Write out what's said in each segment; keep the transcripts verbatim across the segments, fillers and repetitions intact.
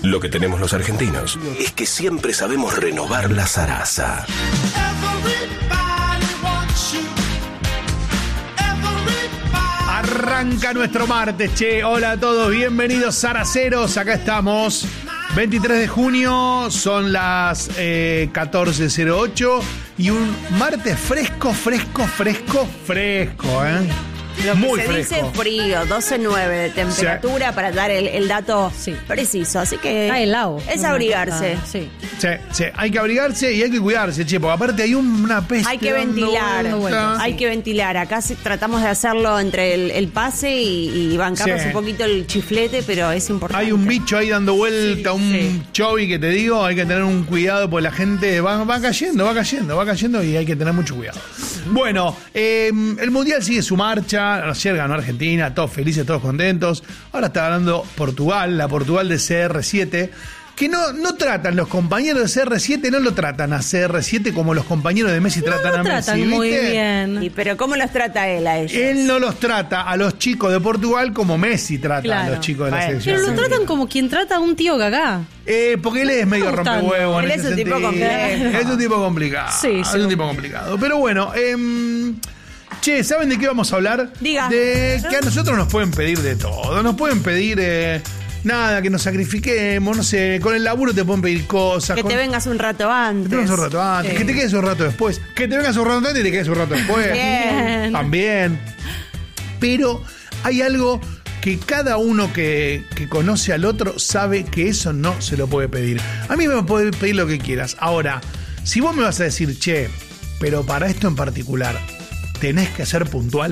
Lo que tenemos los argentinos es que siempre sabemos renovar la zaraza. Arranca nuestro martes, che. Hola a todos, bienvenidos zaraceros. Acá estamos, veintitrés de junio, son las eh, catorce cero ocho y un martes fresco, fresco, fresco, fresco, ¿eh? Lo que Muy se fresco. dice frío, doce nueve de temperatura, sí, para dar el, el dato sí. preciso. Así que ah, el lago. es abrigarse. Ah, sí. Sí, sí, hay que abrigarse y hay que cuidarse, che, porque aparte hay una peste. Hay que ventilar, vuelta. hay que ventilar. Acá sí, tratamos de hacerlo entre el, el pase y, y bancarnos sí. un poquito el chiflete, pero es importante. Hay un bicho ahí dando vuelta, sí, un sí. chovi que te digo, hay que tener un cuidado porque la gente va, va cayendo, va cayendo, va cayendo y hay que tener mucho cuidado. Bueno, eh, el Mundial sigue su marcha. Ayer ganó Argentina, todos felices, todos contentos. Ahora está ganando Portugal, la Portugal de C R siete, que no, no tratan, los compañeros de C R siete no lo tratan a C R siete como los compañeros de Messi no tratan lo a tratan Messi. muy ¿viste? bien. ¿Y pero cómo los trata él a ellos? Él no los trata a los chicos de Portugal como Messi trata claro. a los chicos de la bueno, selección. Pero lo tratan como quien trata a un tío Gagá. Eh, porque él es medio rompehuevo. Él en es ese un tipo sentido. complejo. Es un tipo complicado. Sí, es sí. un tipo complicado. Pero bueno, eh, che, ¿saben de qué vamos a hablar? Diga. De que a nosotros nos pueden pedir de todo. Nos pueden pedir eh, nada, que nos sacrifiquemos, no sé, con el laburo te pueden pedir cosas. Que con... te vengas un rato antes. Que te vengas un rato antes, Sí. que te quedes un rato después. Que te vengas un rato antes y te quedes un rato después. Bien. También. Pero hay algo que cada uno que, que conoce al otro sabe que eso no se lo puede pedir. A mí me puede pedir lo que quieras. Ahora, si vos me vas a decir, che, pero para esto en particular, tenés que ser puntual.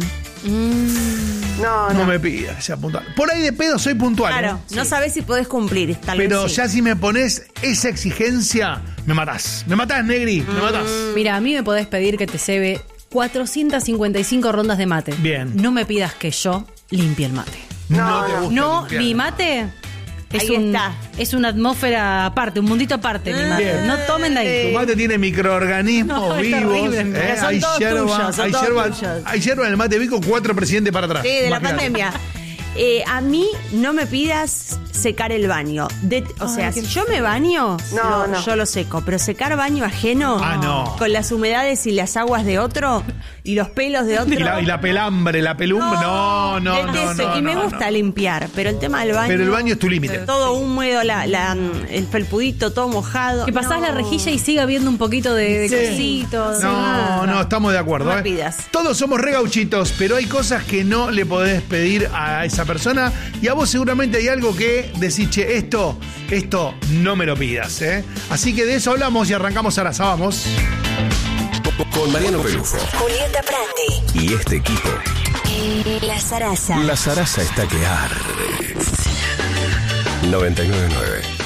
Mm, no, no. No me pidas que sea puntual. Por ahí de pedo soy puntual. Claro, ¿eh? no Sí. sabés si podés cumplir. Tal Pero vez sí. ya si me pones esa exigencia, me matás. Me matás, Negri, me matás. Mira, a mí me podés pedir que te cebe cuatrocientas cincuenta y cinco rondas de mate. Bien. No me pidas que yo limpie el mate. No, te gusta No, limpiar. mi mate es, Ahí un, está. es una atmósfera aparte, un mundito aparte, mi mate. Bien. No tomen de ahí. Tu mate tiene microorganismos No, es vivos. terrible. ¿eh? Pero son Hay todos hierba, tuyos, son hay todos hierba, tuyos. hay hierba en el mate Vico, cuatro presidentes para atrás. Sí, de la Imagínate. pandemia. Eh, a mí no me pidas secar el baño. De- o Ay, sea, qué si yo me baño, No, lo- no. yo lo seco. Pero secar baño ajeno, Ah, no. con las humedades y las aguas de otro, y los pelos de otro. Y la, y la pelambre, la pelumbre. No, no, no. detesto. no, y me no, gusta no. limpiar, pero el tema del baño. Pero el baño es tu límite. Todo húmedo, la, la, el felpudito todo mojado. Que pasás No. la rejilla y siga habiendo un poquito de, de Sí. cositos. No, no, estamos de acuerdo. No me ¿eh? pidas. Todos somos regauchitos, pero hay cosas que no le podés pedir a esa persona. Y a vos seguramente hay algo que decís, che, esto, esto no me lo pidas. ¿eh? Así que de eso hablamos y arrancamos ahora. Vamos. Con Mariano Pelufo Julieta Prandi. y este equipo, La Zaraza. la zaraza está que arde. noventa y nueve punto nueve